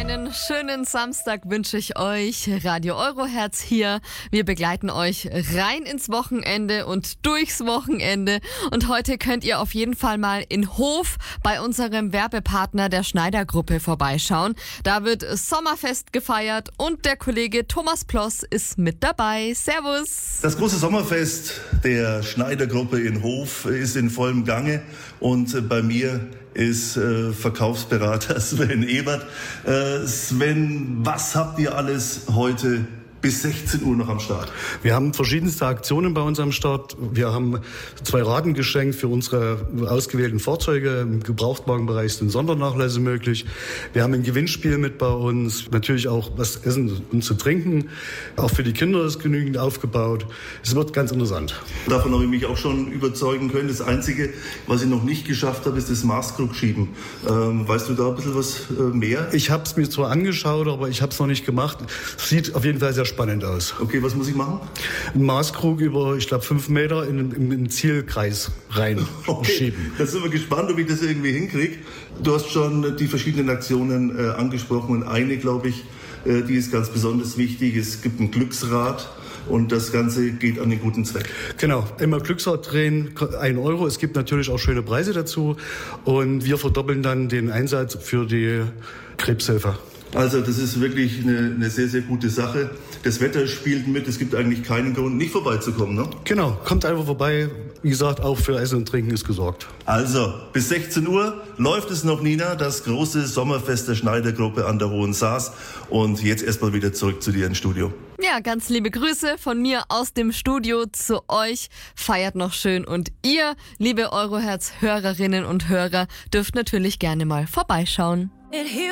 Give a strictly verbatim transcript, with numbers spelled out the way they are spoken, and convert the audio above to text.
Einen schönen Samstag wünsche ich euch. Radio Euroherz hier. Wir begleiten euch rein ins Wochenende und durchs Wochenende. Und heute könnt ihr auf jeden Fall mal in Hof bei unserem Werbepartner der Schneider-Gruppe vorbeischauen. Da wird Sommerfest gefeiert und der Kollege Thomas Ploss ist mit dabei. Servus! Das große Sommerfest der Schneider-Gruppe in Hof ist in vollem Gange und bei mir ist äh, Verkaufsberater Sven Ebert. Äh, Sven, was habt ihr alles heute bis sechzehn Uhr noch am Start? Wir haben verschiedenste Aktionen bei uns am Start. Wir haben zwei Raten geschenkt für unsere ausgewählten Fahrzeuge. Im Gebrauchtwagenbereich sind Sondernachlässe möglich. Wir haben ein Gewinnspiel mit bei uns. Natürlich auch was Essen und zu trinken. Auch für die Kinder ist genügend aufgebaut. Es wird ganz interessant. Davon habe ich mich auch schon überzeugen können. Das Einzige, was ich noch nicht geschafft habe, ist das Maßkrug-Schieben. Ähm, weißt du da ein bisschen was äh, mehr? Ich habe es mir zwar angeschaut, aber ich habe es noch nicht gemacht. Sieht auf jeden Fall sehr spannend aus. Okay, was muss ich machen? Ein Maßkrug über, ich glaube, fünf Meter in, in, in den Zielkreis rein okay. schieben. Da sind wir gespannt, ob ich das irgendwie hinkriege. Du hast schon die verschiedenen Aktionen äh, angesprochen und eine, glaube ich, äh, die ist ganz besonders wichtig. Es gibt ein Glücksrad. Und das Ganze geht an den guten Zweck. Genau, immer Glücksrad drehen, ein Euro. Es gibt natürlich auch schöne Preise dazu. Und wir verdoppeln dann den Einsatz für die Krebshilfe. Also das ist wirklich eine, eine sehr, sehr gute Sache. Das Wetter spielt mit, es gibt eigentlich keinen Grund, nicht vorbeizukommen, ne? Genau, kommt einfach vorbei. Wie gesagt, auch für Essen und Trinken ist gesorgt. Also, bis sechzehn Uhr läuft es noch, Nina, das große Sommerfest der Schneidergruppe an der Hohen Saas. Und jetzt erstmal wieder zurück zu dir ins Studio. Ja, ganz liebe Grüße von mir aus dem Studio zu euch. Feiert noch schön und ihr, liebe Euroherz-Hörerinnen und Hörer, dürft natürlich gerne mal vorbeischauen.